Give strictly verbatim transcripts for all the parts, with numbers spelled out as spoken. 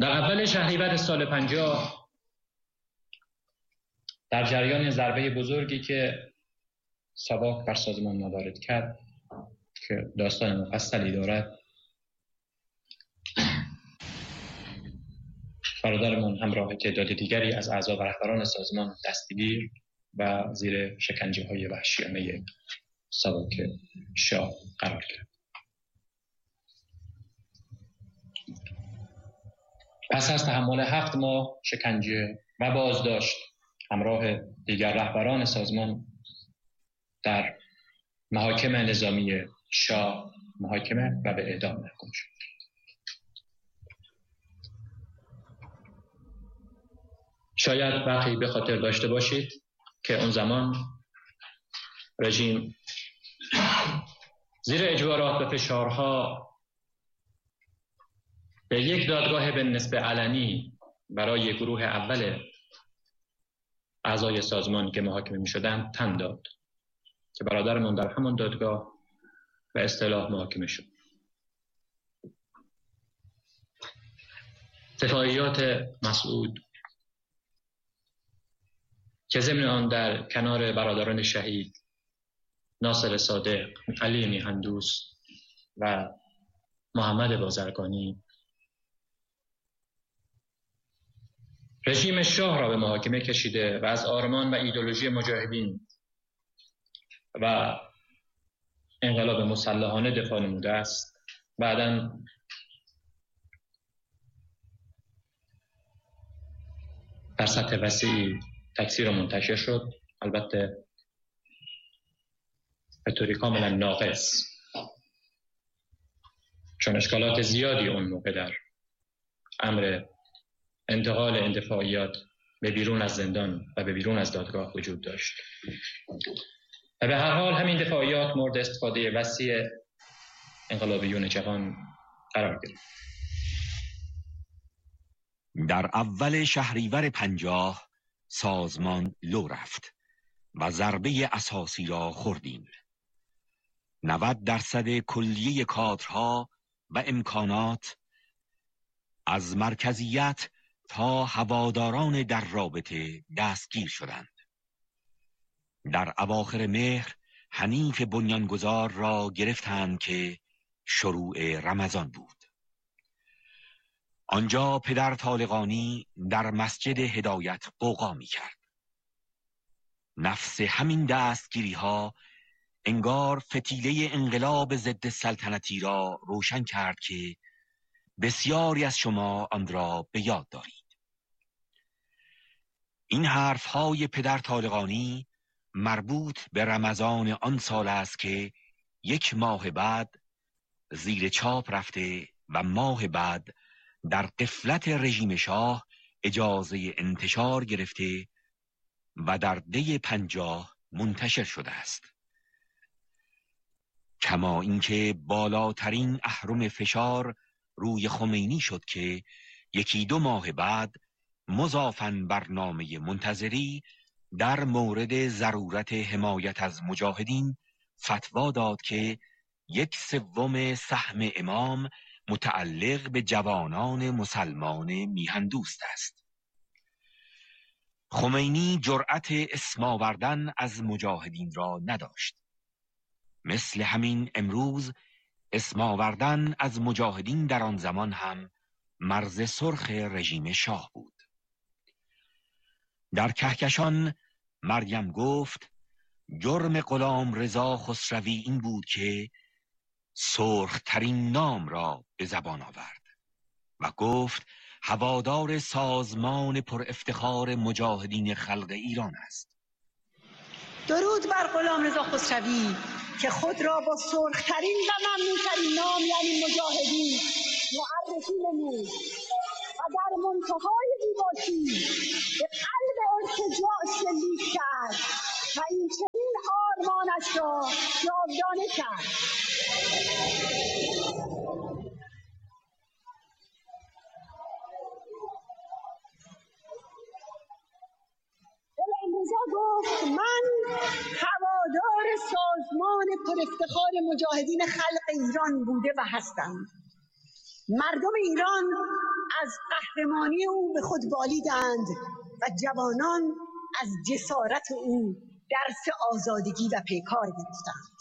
در اول شهریور سال پنجاه در جریان ضربه بزرگی که ساواک بر سازمان ما وارد کرد که داستان مفصلی دارد، برادرمون همراه تعداد دیگری از اعضا و رهبران سازمان دستگیر و زیر شکنجه‌های وحشیانه ساواک شاه قرار گرفت. پس از تحمل هفت ماه شکنجه و بازداشت همراه دیگر رهبران سازمان در محاکم نظامی شاه محاکمه و به اعدام محکوم شد. شاید برخی به خاطر داشته باشید که اون زمان رژیم زیر اجبارات و فشارها به یک دادگاه به نسبت علنی برای گروه اول اعضای سازمان که محاکمه می شدند تن داد که برادرمون در همون دادگاه به اصطلاح محاکمه شد. دفاعیات مسعود که ضمن آن در کنار برادران شهید ناصر صادق، علی میهندوست و محمد بازرگانی رژیم شاه را به محاکمه کشیده و از آرمان و ایدئولوژی مجاهدین و انقلاب مسلحانه دفاع نموده است. بعداً در سطح وسیعی تکثیر منتشر شد، البته به طوری کاملا ناقص، چون اشکالات زیادی اون موقع در امر انتقال این دفاعیات به بیرون از زندان و به بیرون از دادگاه وجود داشت. و به هر حال همین دفاعیات مورد استفاده وسیع انقلابیون جوان قرار گرفت. در اول شهریور پنجاه سازمان لو رفت و ضربه اساسی را خوردیم. نود درصد کلیه کادرها و امکانات از مرکزیت تا هواداران در رابطه دستگیر شدند. در اواخر مهر حنیف بنیانگذار را گرفتند که شروع رمضان بود. آنجا پدر طالقانی در مسجد هدایت غوغا می کرد. نفس همین دستگیری ها انگار فتیله انقلاب ضد سلطنتی را روشن کرد که بسیاری از شما آن را به یاد دارید. این حرف های پدر طالقانی مربوط به رمضان آن سال است که یک ماه بعد زیر چاپ رفته و ماه بعد در غفلت رژیم شاه اجازه انتشار گرفته و در دی پنجاه منتشر شده است. کما اینکه بالاترین اهرم فشار روی خمینی شد که یکی دو ماه بعد مضافاً بر نامه منتظری در مورد ضرورت حمایت از مجاهدین فتوا داد که یک سوم سهم امام متعلق به جوانان مسلمان میهندوست است. خمینی جرأت اسم آوردن از مجاهدین را نداشت. مثل همین امروز اسم آوردن از مجاهدین در آن زمان هم مرز سرخ رژیم شاه بود. در کهکشان مریم گفت جرم غلام رضا خسروی این بود که سرخ ترین نام را به زبان آورد و گفت هوادار سازمان پر افتخار مجاهدین خلق ایران است. درود بر غلام رضا خسروی که خود را با سرخترین و ممنونترین نام یعنی مجاهدین معرفی نمود و در منتهای بی‌باکی به قلب ارتجاع شلیک کرد و این چنین آرمانش را جاودانه کرد. غلام رضا گفت من هوادار سازمان پر افتخار مجاهدین خلق ایران بوده و هستم. مردم ایران از قهرمانی او به خود بالیدند و جوانان از جسارت او درس آزادگی و پیکار گرفتند.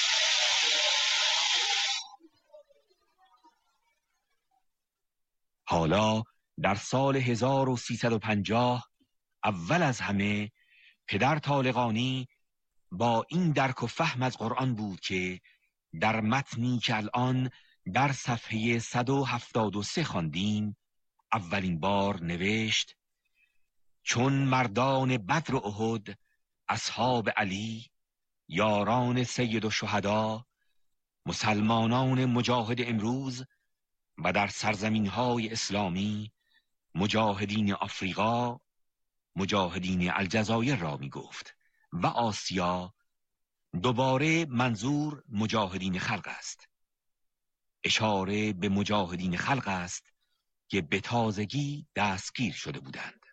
حالا در سال هزار و سیصد و پنجاه اول از همه پدر طالقانی با این درک و فهم از قرآن بود که در متنی که الان در صفحه صد و هفتاد و سه خواندیم اولین بار نوشت: چون مردان بدر و احد، اصحاب علی، یاران سید و شهدا، مسلمانان مجاهد امروز و در سرزمین‌های اسلامی مجاهدین آفریقا، مجاهدین الجزایر را می گفت و آسیا، دوباره منظور مجاهدین خلق است. اشاره به مجاهدین خلق است که به تازگی دستگیر شده بودند.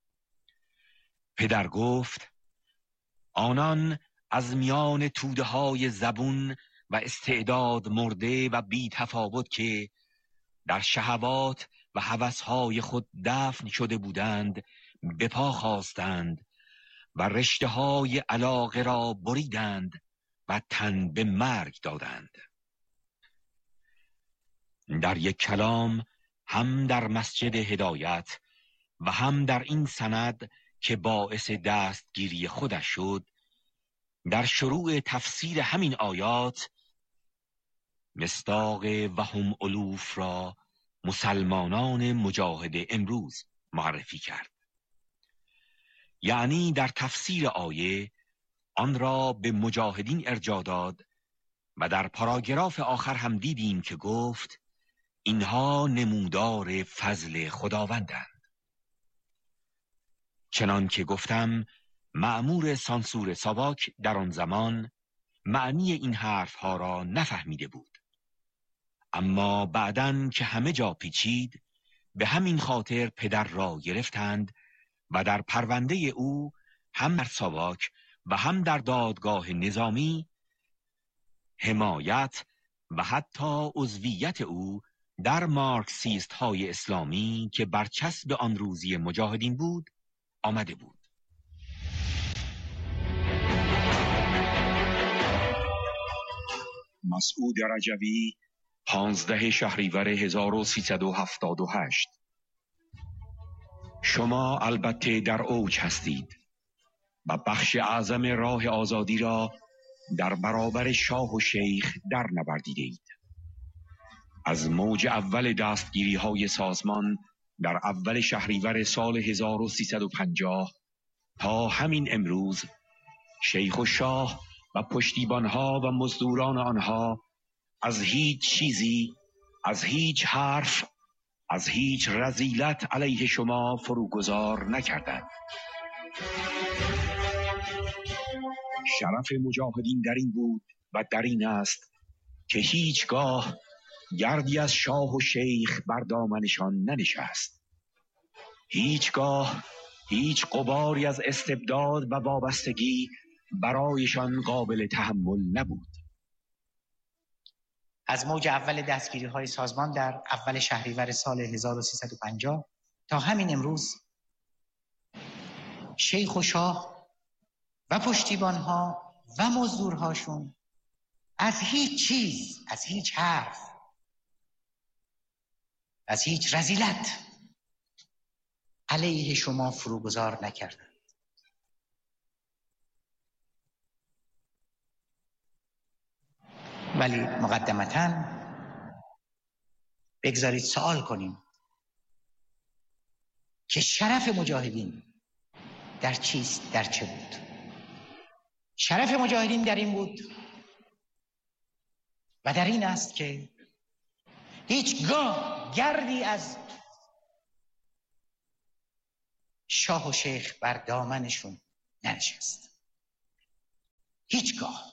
پدر گفت: آنان از میان توده های زبون و استعداد مرده و بی تفاوت که در شهوات و هوسهای خود دفن شده بودند به پا خواستند و رشته های علاقه را بریدند و تن به مرگ دادند. در یک کلام هم در مسجد هدایت و هم در این سند که باعث دستگیری خودش شد، در شروع تفسیر همین آیات مصداق و هم الوف را مسلمانان مجاهد امروز معرفی کرد. یعنی در تفسیر آیه آن را به مجاهدین ارجاع داد و در پاراگراف آخر هم دیدیم که گفت اینها نمودار فضل خداوندند. چنان که گفتم مأمور سانسور ساواک در آن زمان معنی این حرف ها را نفهمیده بود، اما بعداً که همه جا پیچید به همین خاطر پدر را گرفتند و در پرونده او هم در ساواک و هم در دادگاه نظامی حمایت و حتی عضویت او در مارکسیست های اسلامی که برچسب آن روزی مجاهدین بود آمده بود. مسعود رجوی، پانزده شهریور هزار و سیصد و هفتاد و هشت. شما البته در اوج هستید و بخش اعظم راه آزادی را در برابر شاه و شیخ در نوردیدید. از موج اول دستگیری های سازمان در اول شهریور سال هزار و سیصد و پنجاه تا همین امروز، شیخ و شاه و پشتیبانها و مزدوران آنها از هیچ چیزی، از هیچ حرف، از هیچ رذیلت علیه شما فروگذار نکردند. شرف مجاهدین در این بود و در این است که هیچگاه گردی از شاه و شیخ بر دامنشان ننشست. هیچگاه هیچ غباری از استبداد و وابستگی برایشان قابل تحمل نبود. از موج اول دستگیری های سازمان در اول شهریور سال هزار و سیصد و پنجاه تا همین امروز، شیخ و شاه و پشتیبانها و مزدورهاشون از هیچ چیز، از هیچ حرف، از هیچ رذیلت علیه شما فروگذار نکردند. ولی مقدمتاً بگذارید سوال کنیم که شرف مجاهدین در چیست، در چه بود؟ شرف مجاهدین در این بود و در این است که هیچگاه گردی از شاه و شیخ بر دامنشون ننشست. هیچگاه.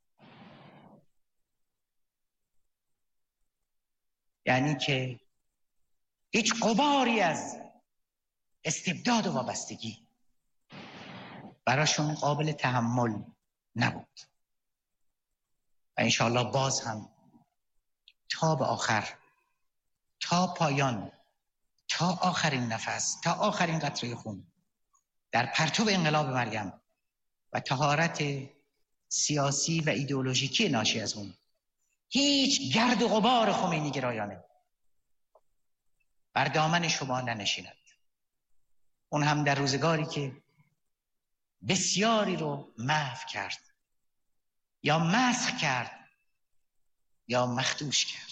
یعنی که هیچ غباری از استبداد و وابستگی براشون قابل تحمل نبود. و انشاءالله باز هم تا به آخر، تا پایان، تا آخرین نفس، تا آخرین قطره خون در پرتو انقلاب مریم و طهارت سیاسی و ایدئولوژیکی ناشی از اون هیچ گرد و غبار خمینی گرایانه بر دامن شما ننشیند. اون هم در روزگاری که بسیاری رو محو کرد یا مسخ کرد یا مخدوش کرد.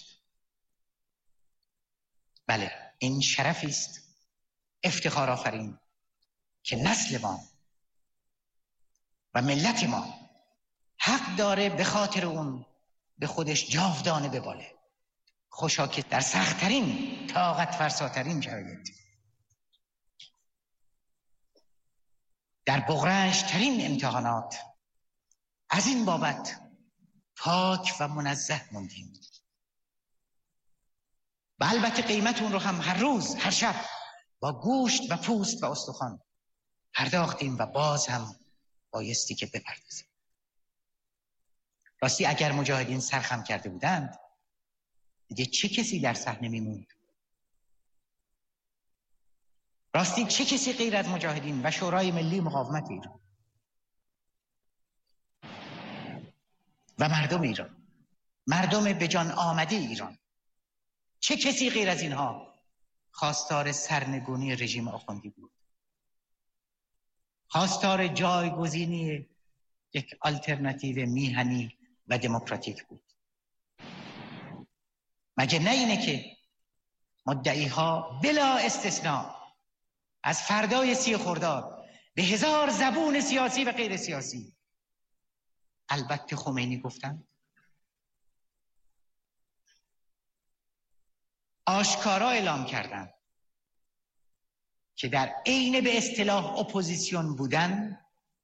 بله، این شرفی است افتخار آفرین که نسل ما و ملت ما حق داره به خاطر اون به خودش جاودانه بباله، خوشا که در سخت‌ترین طاقت فرساترین شرایط، در بغرنج‌ترین امتحانات از این بابت پاک و منزه موندیم و البته قیمت اون رو هم هر روز هر شب با گوشت و پوست و استخوان پرداختیم و باز هم بایستی که بپردازیم. راستی اگر مجاهدین سرخم کرده بودند دیگه چه کسی در صحنه میموند؟ راستی چه کسی غیر از مجاهدین و شورای ملی مقاومت ایران و مردم ایران، مردم به جان آمده ایران، چه کسی غیر از اینها خواستار سرنگونی رژیم آخوندی بود؟ خواستار جایگزینی یک آلترناتیو میهنی و دموکراتیک بود؟ مگه نه اینه که مدعیها بلا استثناء از فردای سی خرداد به هزار زبون سیاسی و غیر سیاسی البته خمینی گفتن؟ آشکارا اعلام کردن که در عین به اصطلاح اپوزیسیون بودن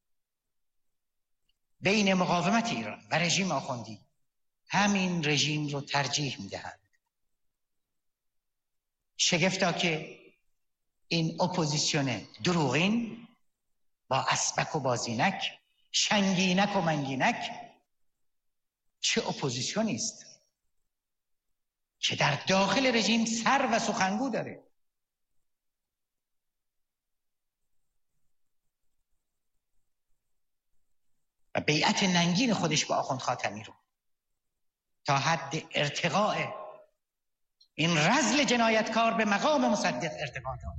بین مقاومت ایران و رژیم آخوندی همین رژیم رو ترجیح میدهند. شگفتا که این اپوزیسیون دروغین با اسبک و بازینک، شنگینک و منگینک، چه اپوزیسیونی است که در داخل رژیم سر و سخنگو داره. و بیعت ننگین خودش با آخوند خاتمی رو تا حد ارتقاء این رذل جنایتکار به مقام مصدق ارتقا داد.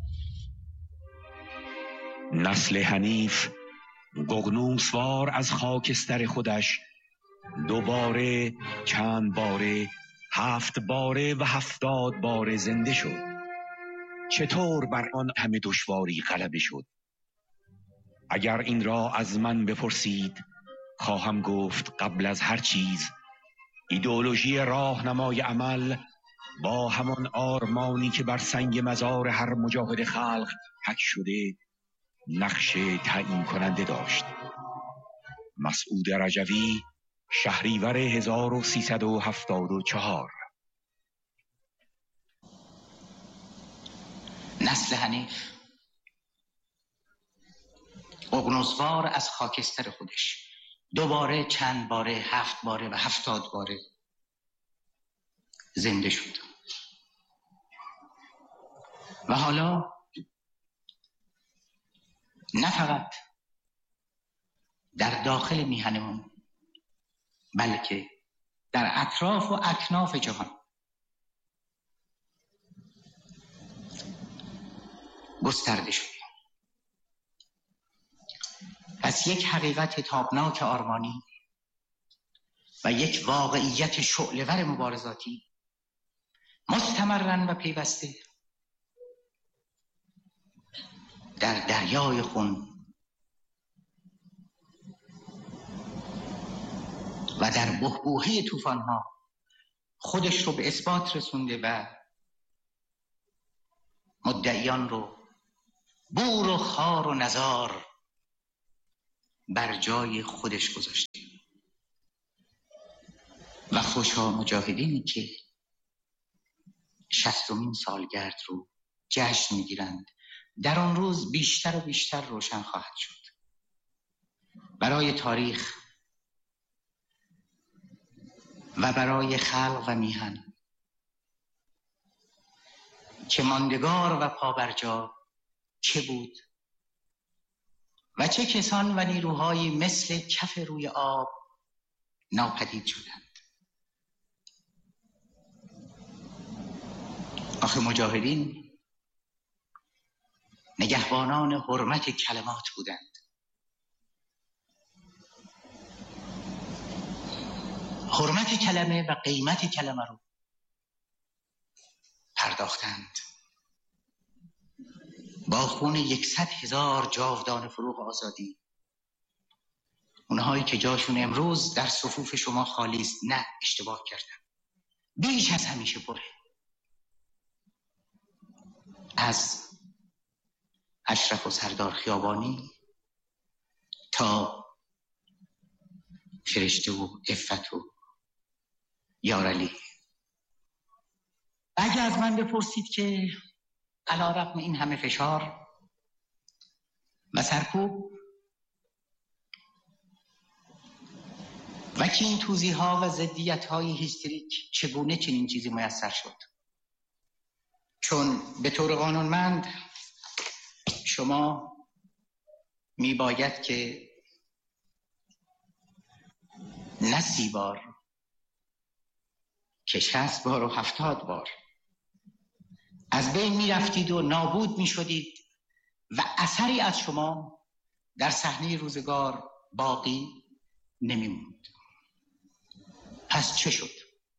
نسل حنیف ققنوسوار از خاکستر خودش دوباره، چند باره، هفت باره و هفتاد باره زنده شد. چطور بر آن همه دشواری غلبه شد؟ اگر این را از من بپرسید خواهم گفت قبل از هر چیز ایدئولوژی راهنمای عمل با همان آرمانی که بر سنگ مزار هر مجاهد خلق حک شده نقش تعیین کننده داشت. مسعود رجوی، شهریور هزار و سیصد و هفتاد و چهار. نسل حنیف ققنوسوار از خاکستر خودش دوباره، چند باره، هفت باره و هفتاد باره زنده شد و حالا نه فقط در داخل میهنمون بلکه در اطراف و اکناف جهان گسترده شد. پس یک حقیقت تابناک آرمانی و یک واقعیت شعله‌ور مبارزاتی مستمرن و پیوسته در دریای خون و در بحبوحه طوفان‌ها خودش رو به اثبات رسونده و مدعیان رو بور و خار و نزار بر جای خودش گذاشته. و خوشا مجاهدینی که شصتمین سالگرد رو جشن میگیرند، در آن روز بیشتر و بیشتر روشن خواهد شد. برای تاریخ و برای خلق و میهن که ماندگار و پابرجا چه بود و چه کسان و نیروهایی مثل کف روی آب ناپدید شدند. آخه مجاهدین نگهبانان حرمت کلمات بودند. حرمت کلمه و قیمت کلمه رو پرداختند با خون یکصد هزار جاودان فروغ آزادی، اونهایی که جاشون امروز در صفوف شما خالی است. نه، اشتباه کردن، بیش از همیشه پره. از اشرف و سردار خیابانی تا فرشته و عفت و یارعلی. اگه از من بپرسید که علیرغم این همه فشار و سرکوب و که این توضیح ها و ضدیت های هیستریک چگونه چنین چیزی میسر شد، چون به طور قانونمند شما میباید که نه سی بار که شصت بار و هفتاد بار از بین میرفتید و نابود میشدید و اثری از شما در صحنه روزگار باقی نمیموند. پس چه شد؟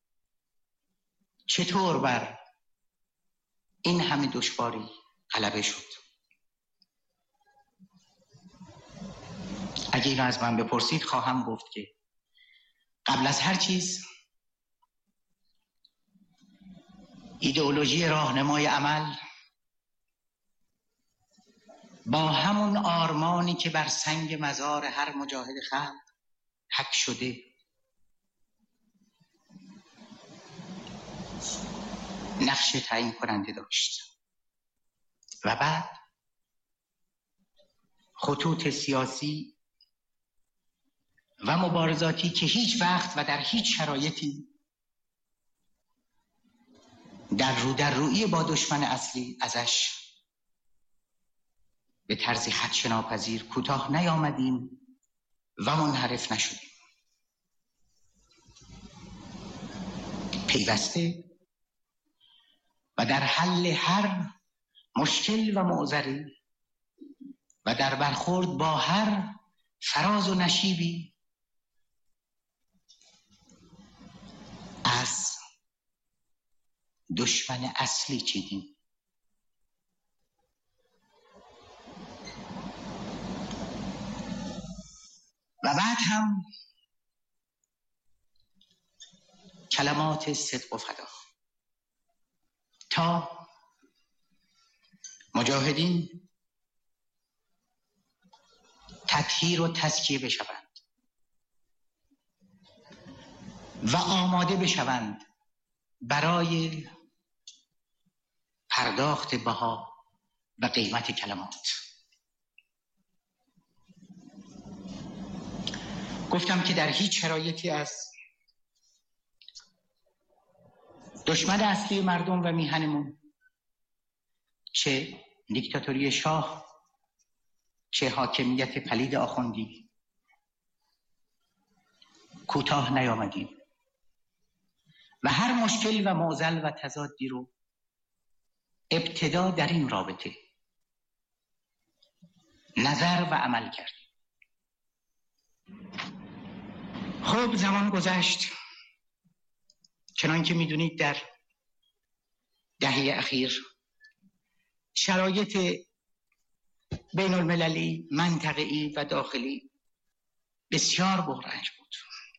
چطور بر این همه دشواری غلبه شد؟ اگه اینو از من بپرسید خواهم گفت که قبل از هر چیز ایدئولوژی راهنمای عمل با همون آرمانی که بر سنگ مزار هر مجاهد خلق حک شده نقش تعیین کننده داشت و بعد خطوط سیاسی و مبارزاتی که هیچ وقت و در هیچ شرایطی در رو در رویی با دشمن اصلی ازش به طرزی خدشه‌ناپذیر کوتاه نیامدیم و منحرف نشدیم. پیوسته و در حل هر مشکل و معضلی و در برخورد با هر فراز و نشیبی از دشمن اصلی چیدیم. و بعد هم کلمات صدق و فدا تا مجاهدین تطهیر و تزکیه بشوند و آماده بشوند برای پرداخت بها و قیمت کلمات. گفتم که در هیچ شرایطی از دشمن اصلی مردم و میهنمون، چه دیکتاتوری شاه چه حاکمیت پلید آخوندی، کوتاه نیامدیم و هر مشکل و معضل و تضادی رو ابتدا در این رابطه نظر و عمل کردیم. خب زمان گذشت، چنان که میدونید در دهه اخیر شرایط بین المللی، منطقه‌ای و داخلی بسیار بحرانج بود.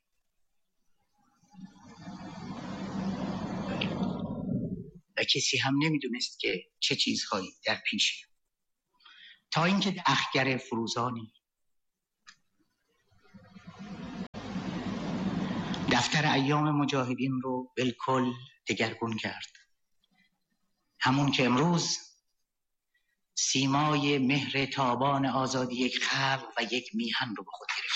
و کسی هم نمیدونست که چه چیزهایی در پیشه، تا اینکه اخگر فروزانی دفتر ایام مجاهدین رو بالکل دگرگون کرد. همون که امروز سیمای مهر تابان آزادی یک خلق و یک میهن رو به خود گرفت.